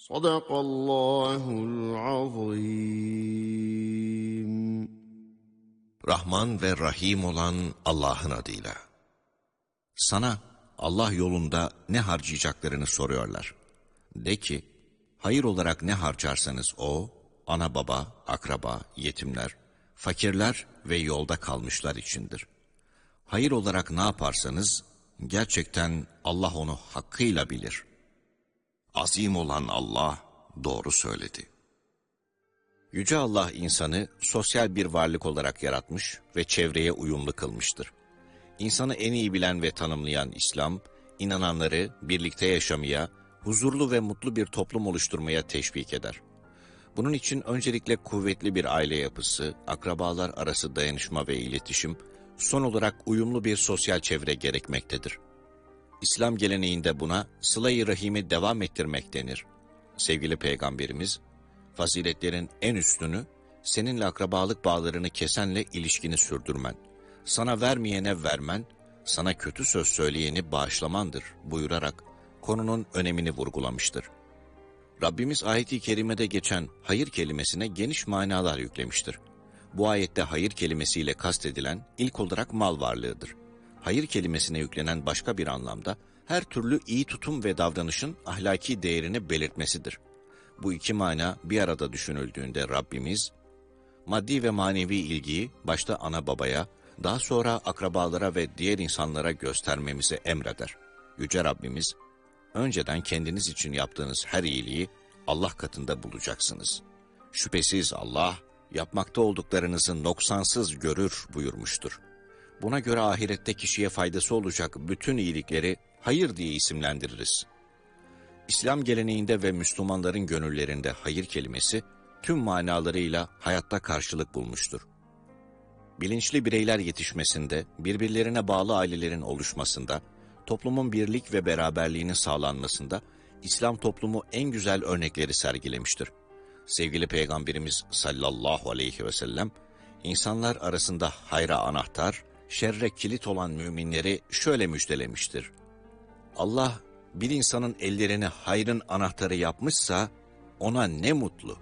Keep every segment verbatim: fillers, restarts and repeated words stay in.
Sadakallahul azim. Rahman ve Rahim olan Allah'ın adıyla. Sana Allah yolunda ne harcayacaklarını soruyorlar. De ki, hayır olarak ne harcarsanız o, ana baba, akraba, yetimler, fakirler ve yolda kalmışlar içindir. Hayır olarak ne yaparsanız, gerçekten Allah onu hakkıyla bilir. Azim olan Allah doğru söyledi. Yüce Allah insanı sosyal bir varlık olarak yaratmış ve çevreye uyumlu kılmıştır. İnsanı en iyi bilen ve tanımlayan İslam, inananları birlikte yaşamaya, huzurlu ve mutlu bir toplum oluşturmaya teşvik eder. Bunun için öncelikle kuvvetli bir aile yapısı, akrabalar arası dayanışma ve iletişim, son olarak uyumlu bir sosyal çevre gerekmektedir. İslam geleneğinde buna sıla-i rahimi devam ettirmek denir. Sevgili Peygamberimiz, faziletlerin en üstünü, seninle akrabalık bağlarını kesenle ilişkini sürdürmen, sana vermeyene vermen, sana kötü söz söyleyeni bağışlamandır buyurarak konunun önemini vurgulamıştır. Rabbimiz ayet-i kerimede geçen hayır kelimesine geniş manalar yüklemiştir. Bu ayette hayır kelimesiyle kastedilen ilk olarak mal varlığıdır. Hayır kelimesine yüklenen başka bir anlamda her türlü iyi tutum ve davranışın ahlaki değerini belirtmesidir. Bu iki mana bir arada düşünüldüğünde Rabbimiz, maddi ve manevi ilgiyi başta ana babaya, daha sonra akrabalara ve diğer insanlara göstermemizi emreder. Yüce Rabbimiz, önceden kendiniz için yaptığınız her iyiliği Allah katında bulacaksınız. Şüphesiz Allah, yapmakta olduklarınızı noksansız görür buyurmuştur. Buna göre ahirette kişiye faydası olacak bütün iyilikleri hayır diye isimlendiririz. İslam geleneğinde ve Müslümanların gönüllerinde hayır kelimesi tüm manalarıyla hayatta karşılık bulmuştur. Bilinçli bireyler yetişmesinde, birbirlerine bağlı ailelerin oluşmasında, toplumun birlik ve beraberliğinin sağlanmasında İslam toplumu en güzel örnekleri sergilemiştir. Sevgili Peygamberimiz sallallahu aleyhi ve sellem, insanlar arasında hayra anahtar, şerre kilit olan müminleri şöyle müjdelemiştir. Allah, bir insanın ellerini hayrın anahtarı yapmışsa, ona ne mutlu.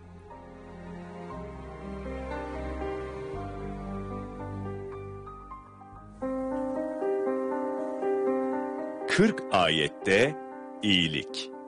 kırk ayette iyilik.